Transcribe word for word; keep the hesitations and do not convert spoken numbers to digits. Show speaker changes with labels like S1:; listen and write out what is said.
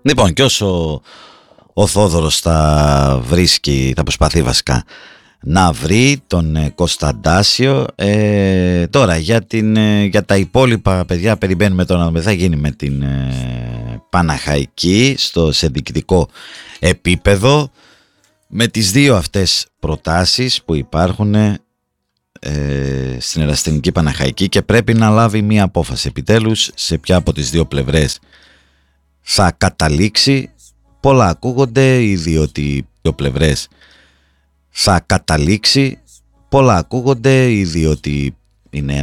S1: Λοιπόν, και όσο ο Θόδωρος θα βρίσκει, θα προσπαθεί βασικά να βρει τον ε, Κωνσταντάσιο, ε, τώρα για, την, ε, για τα υπόλοιπα παιδιά περιμένουμε τώρα να δούμε, θα γίνει με την ε, Παναχαϊκή στο, σε διοικητικό επίπεδο, με τις δύο αυτές προτάσεις που υπάρχουν ε, στην Ερασιτεχνική Παναχαϊκή, και πρέπει να λάβει μία απόφαση επιτέλους σε ποια από τις δύο πλευρές θα καταλήξει. Πολλά ακούγονται ήδη ότι οι δύο πλευρές θα καταλήξει. Πολλά ακούγονται ήδη ότι είναι